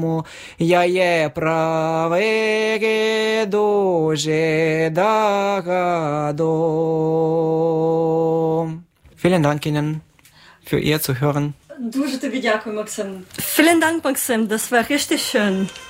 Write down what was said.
тому я є правий дуже дагадо. Vielen Dank Ihnen für Ihr Zuhören. Дуже тобі дякую, Максим. Vielen Dank, Maxim. Das war richtig schön.